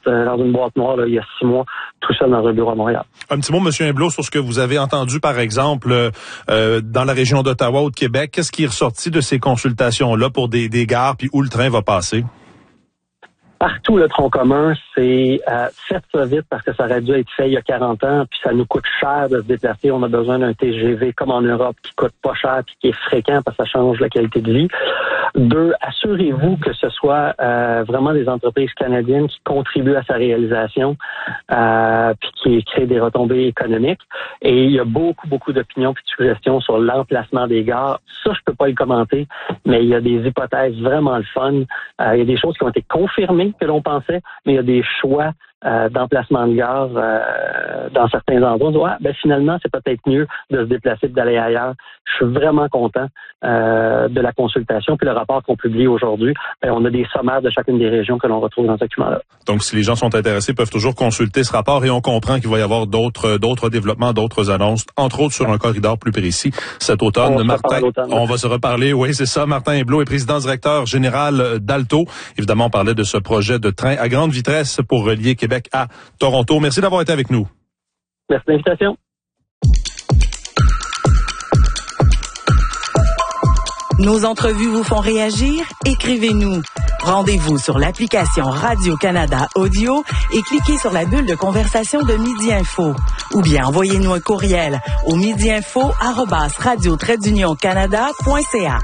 dans une boîte noire là, il y a 6 mois, tout seul dans un bureau à Montréal. Un petit mot, M. Imblot, sur ce que vous avez entendu, par exemple, dans la région d'Ottawa ou de Québec. Qu'est-ce qui est ressorti de ces consultations-là pour des gares, puis où le train va passer? Partout, le tronc commun, c'est faites ça vite parce que ça aurait dû être fait il y a 40 ans, puis ça nous coûte cher de se déplacer. On a besoin d'un TGV comme en Europe qui coûte pas cher puis qui est fréquent parce que ça change la qualité de vie. 2, assurez-vous que ce soit vraiment des entreprises canadiennes qui contribuent à sa réalisation puis qui créent des retombées économiques. Et il y a beaucoup d'opinions et de suggestions sur l'emplacement des gares. Ça, je peux pas le commenter, mais il y a des hypothèses vraiment le fun. Il y a des choses qui ont été confirmées que l'on pensait, mais il y a des choix d'emplacement de gare dans certains endroits. On dit, finalement, c'est peut-être mieux de se déplacer, d'aller ailleurs. Je suis vraiment content de la consultation. Puis le rapport qu'on publie aujourd'hui, on a des sommaires de chacune des régions que l'on retrouve dans ce document-là. Donc, si les gens sont intéressés, peuvent toujours consulter ce rapport et on comprend qu'il va y avoir d'autres développements, d'autres annonces, entre autres sur un corridor plus précis cet automne. On va se reparler. Oui, c'est ça. Martin Imblot est président-directeur général d'Alto. Évidemment, on parlait de ce projet de train à grande vitesse pour relier Québec à Toronto. Merci d'avoir été avec nous. Merci de l'invitation. Nos entrevues vous font réagir? Écrivez-nous. Rendez-vous sur l'application Radio-Canada Audio et cliquez sur la bulle de conversation de Midi Info. Ou bien envoyez-nous un courriel au midiinfo@radio-canada.ca.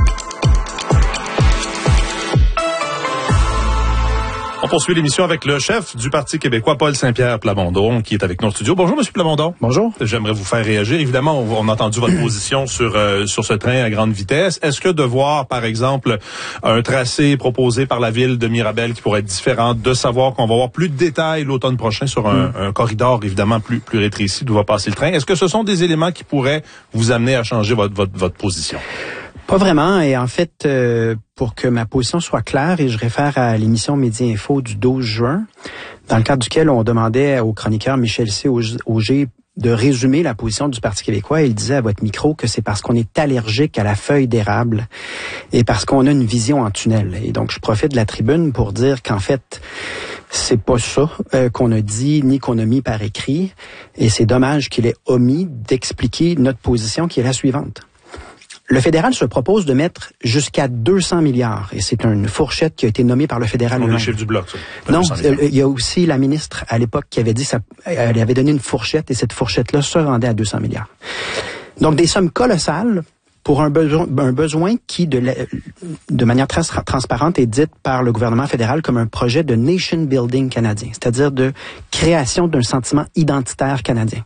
On poursuit l'émission avec le chef du Parti québécois, Paul Saint-Pierre Plamondon, qui est avec nous au studio. Bonjour, M. Plamondon. Bonjour. J'aimerais vous faire réagir. Évidemment, on a entendu votre position sur ce train à grande vitesse. Est-ce que de voir, par exemple, un tracé proposé par la ville de Mirabel qui pourrait être différent, de savoir qu'on va avoir plus de détails l'automne prochain sur un corridor, évidemment, plus rétréci d'où va passer le train, est-ce que ce sont des éléments qui pourraient vous amener à changer votre position? Pas vraiment. Et en fait, pour que ma position soit claire, et je réfère à l'émission Midi Info du 12 juin, dans le cadre duquel on demandait au chroniqueur Michel C. Auger de résumer la position du Parti québécois. Il disait à votre micro que c'est parce qu'on est allergique à la feuille d'érable et parce qu'on a une vision en tunnel. Et donc, je profite de la tribune pour dire qu'en fait, c'est pas ça qu'on a dit ni qu'on a mis par écrit. Et c'est dommage qu'il ait omis d'expliquer notre position qui est la suivante. Le fédéral se propose de mettre jusqu'à 200 milliards. Et c'est une fourchette qui a été nommée par le fédéral. C'est le chiffre du bloc, ça. Non, il y a aussi la ministre à l'époque qui avait dit ça. Elle avait donné une fourchette et cette fourchette-là se rendait à 200 milliards. Donc des sommes colossales pour un besoin qui, de manière très transparente, est dite par le gouvernement fédéral comme un projet de nation building canadien, c'est-à-dire de création d'un sentiment identitaire canadien.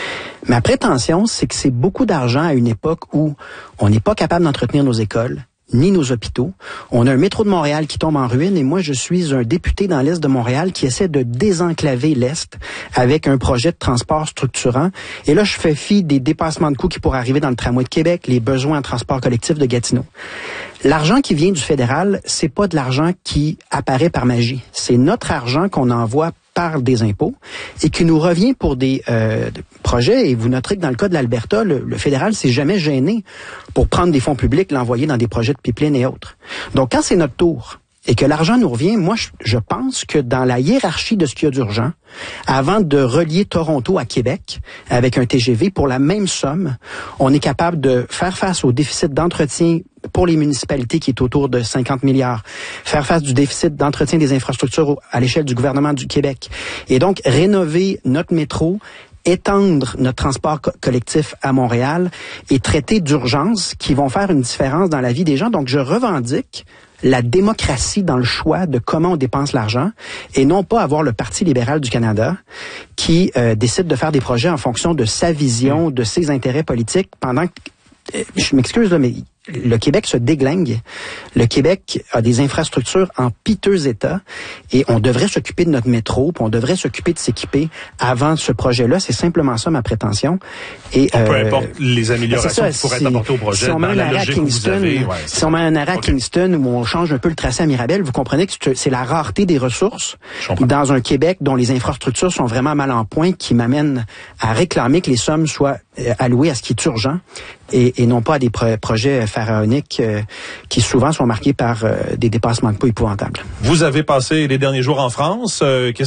Ma prétention, c'est que c'est beaucoup d'argent à une époque où on n'est pas capable d'entretenir nos écoles, ni nos hôpitaux. On a un métro de Montréal qui tombe en ruine et moi, je suis un député dans l'Est de Montréal qui essaie de désenclaver l'Est avec un projet de transport structurant. Et là, je fais fi des dépassements de coûts qui pourraient arriver dans le tramway de Québec, les besoins en transport collectif de Gatineau. L'argent qui vient du fédéral, c'est pas de l'argent qui apparaît par magie. C'est notre argent qu'on envoie par des impôts et qui nous revient pour des projets. Et vous noterez que dans le cas de l'Alberta, le fédéral s'est jamais gêné pour prendre des fonds publics, l'envoyer dans des projets de pipeline et autres. Donc, quand c'est notre tour et que l'argent nous revient, moi, je pense que dans la hiérarchie de ce qu'il y a d'urgent, avant de relier Toronto à Québec avec un TGV pour la même somme, on est capable de faire face au déficit d'entretien pour les municipalités qui est autour de 50 milliards, faire face du déficit d'entretien des infrastructures à l'échelle du gouvernement du Québec. Et donc, rénover notre métro, étendre notre transport collectif à Montréal et traiter d'urgences qui vont faire une différence dans la vie des gens. Donc, je revendique la démocratie dans le choix de comment on dépense l'argent et non pas avoir le Parti libéral du Canada qui décide de faire des projets en fonction de sa vision, de ses intérêts politiques pendant que, je m'excuse là, mais le Québec se déglingue. Le Québec a des infrastructures en piteux état et on devrait s'occuper de notre métro, puis on devrait s'occuper de s'équiper avant ce projet-là. C'est simplement ça ma prétention. Et peu importe les améliorations qui pourraient être apportées au projet, si on met un arrêt à Kingston, si on met un arrêt à Kingston où on change un peu le tracé à Mirabel, vous comprenez que c'est la rareté des ressources dans un Québec dont les infrastructures sont vraiment mal en point qui m'amène à réclamer que les sommes soient allouées à ce qui est urgent et non pas à des projets pharaoniques qui souvent sont marqués par des dépassements de coûts épouvantables. Vous avez passé les derniers jours en France.